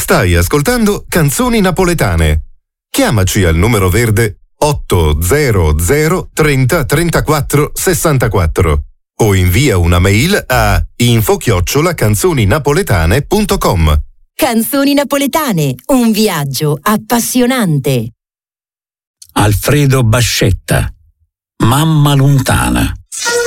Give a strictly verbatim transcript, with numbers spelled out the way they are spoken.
Stai ascoltando Canzoni Napoletane. Chiamaci al numero verde otto zero zero trenta trentaquattro sessantaquattro o invia una mail a info chiocciola canzoninapoletane punto com. Canzoni Napoletane, un viaggio appassionante. Alfredo Bascetta, Mamma lontana.